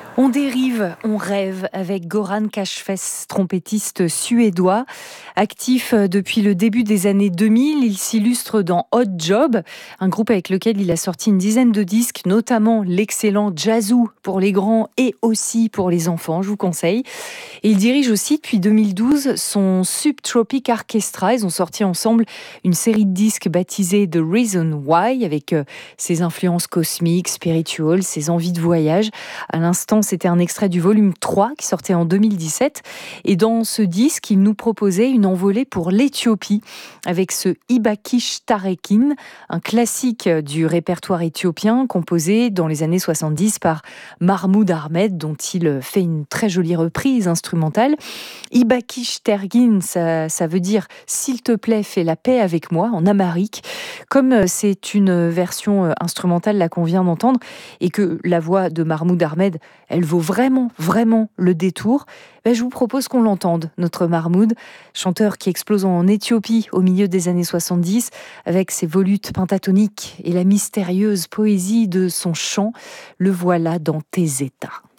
On dérive, on rêve avec Goran Kashfes, trompettiste suédois. Actif depuis le début des années 2000, il s'illustre dans Hot Job, un groupe avec lequel il a sorti une dizaine de disques, notamment l'excellent Jazzoo pour les grands et aussi pour les enfants, je vous conseille. Et il dirige aussi depuis 2012 son Subtropic Orchestra. Ils ont sorti ensemble une série de disques baptisée The Reason Why, avec ses influences cosmiques, spirituelles, ses envies de voyage. À l'instant, c'était un extrait du volume 3 qui sortait en 2017. Et dans ce disque, il nous proposait une envolée pour l'Éthiopie avec ce Ibakish Tarekin, un classique du répertoire éthiopien composé dans les années 70 par Mahmoud Ahmed, dont il fait une très jolie reprise instrumentale. Ibakish Tergin, ça veut dire « S'il te plaît, fais la paix avec moi » en amharique. Comme c'est une version instrumentale là qu'on vient d'entendre et que la voix de Mahmoud Ahmed, elle vaut vraiment, vraiment le détour, je vous propose qu'on l'entende, notre Mahmoud, chanteur qui explose en Éthiopie au milieu des années 70 avec ses volutes pentatoniques et la mystérieuse poésie de son chant. Le voilà dans tes états.